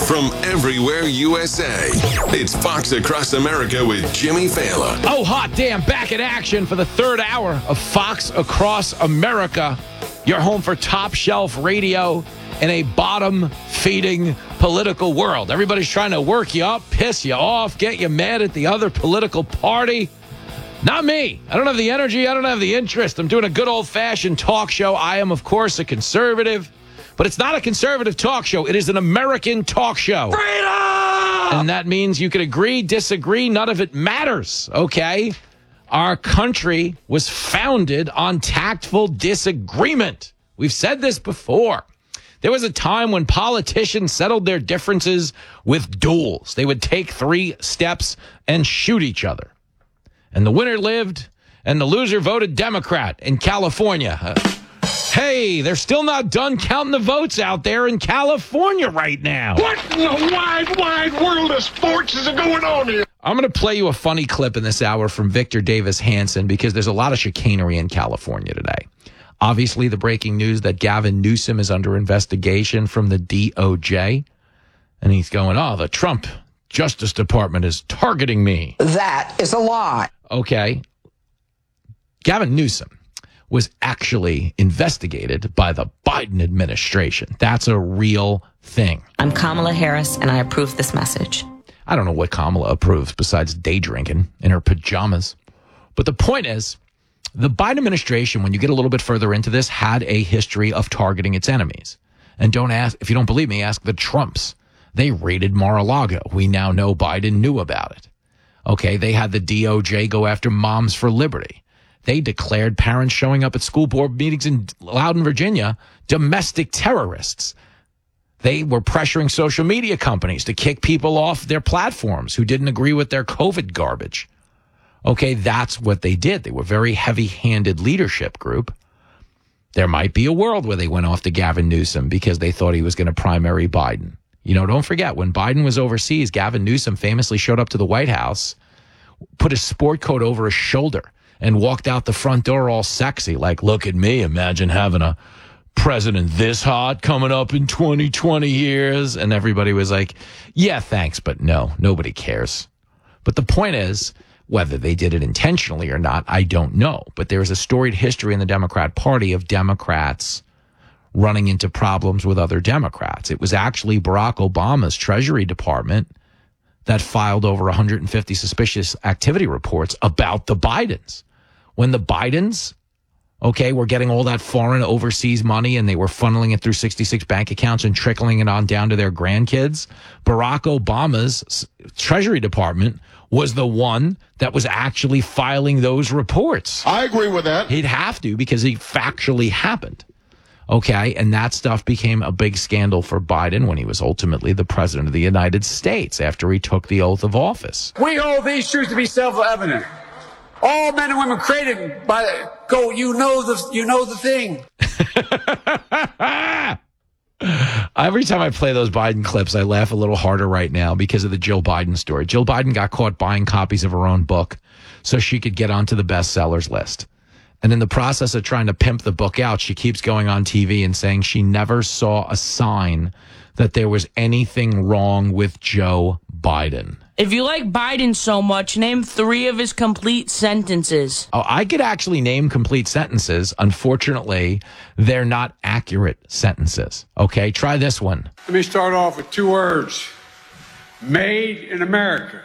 from everywhere USA. It's Fox Across America with Jimmy Fallon. Oh, hot damn, back in action for the third hour of Fox Across America. Your home for top shelf radio in a bottom-feeding political world. Everybody's trying to work you up, piss you off, get you mad at the other political party. Not me. I don't have the energy. I don't have the interest. I'm doing a good old-fashioned talk show. I am, of course, a conservative. But it's not a conservative talk show. It is an American talk show. Freedom! And that means you can agree, disagree. None of it matters, okay? Our country was founded on tactful disagreement. We've said this before. There was a time when politicians settled their differences with duels. They would take 3 steps and shoot each other. And the winner lived, and the loser voted Democrat in California. Hey, they're still not done counting the votes out there in California right now. What in the wide world of sports is going on here? I'm going to play you a funny clip in this hour from Victor Davis Hanson because there's a lot of chicanery in California today. Obviously, the breaking news that Gavin Newsom is under investigation from the DOJ. And he's going, oh, the Trump Justice Department is targeting me. That is a lie. Okay. Gavin Newsom was actually investigated by the Biden administration. That's a real thing. I'm Kamala Harris, and I approve this message. I don't know what Kamala approves besides day drinking in her pajamas. But the point is, the Biden administration, when you get a little bit further into this, had a history of targeting its enemies. And don't ask, if you don't believe me, ask the Trumps. They raided Mar-a-Lago. We now know Biden knew about it. Okay, they had the DOJ go after Moms for Liberty. They declared parents showing up at school board meetings in Loudoun, Virginia, domestic terrorists. They were pressuring social media companies to kick people off their platforms who didn't agree with their COVID garbage. Okay, that's what they did. They were a very heavy-handed leadership group. There might be a world where they went off to Gavin Newsom because they thought he was going to primary Biden. You know, don't forget, when Biden was overseas, Gavin Newsom famously showed up to the White House, put his sport coat over his shoulder, and walked out the front door all sexy, like, look at me, imagine having a president this hot coming up in 20 years. And everybody was like, yeah, thanks, but no, nobody cares. But the point is, whether they did it intentionally or not, I don't know. But there's a storied history in the Democrat Party of Democrats running into problems with other Democrats. It was actually Barack Obama's Treasury Department that filed over 150 suspicious activity reports about the Bidens. When the Bidens, okay, were getting all that foreign overseas money and they were funneling it through 66 bank accounts and trickling it on down to their grandkids, Barack Obama's Treasury Department was the one that was actually filing those reports. I agree with that. He'd have to because it factually happened. Okay, and that stuff became a big scandal for Biden when he was ultimately the president of the United States after he took the oath of office. We hold these truths to be self-evident. All men and women created by go. You know the thing. Every time I play those Biden clips, I laugh a little harder right now because of the Jill Biden story. Jill Biden got caught buying copies of her own book so she could get onto the bestsellers list. And in the process of trying to pimp the book out, she keeps going on TV and saying she never saw a sign that there was anything wrong with Joe Biden. If you like Biden so much, name 3 of his complete sentences. Oh, I could actually name complete sentences. Unfortunately, they're not accurate sentences. Okay, try this one. Let me start off with 2 words. Made in America.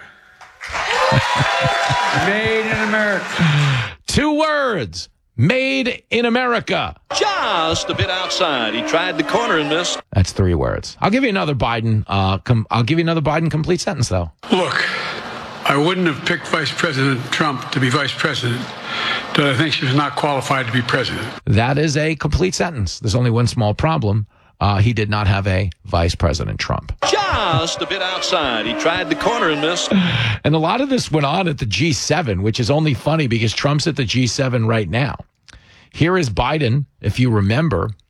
Made in America. 2 words. Made in America. Just a bit outside. He tried the corner and missed. That's 3 words. I'll give you another Biden. I'll give you another Biden complete sentence, though. Look, I wouldn't have picked Vice President Trump to be vice president, but I think she was not qualified to be president. That is a complete sentence. There's only one small problem. He did not have a Vice President Trump. Just a bit outside. He tried the corner and missed. And a lot of this went on at the G7, which is only funny because Trump's at the G7 right now. Here is Biden, if you remember,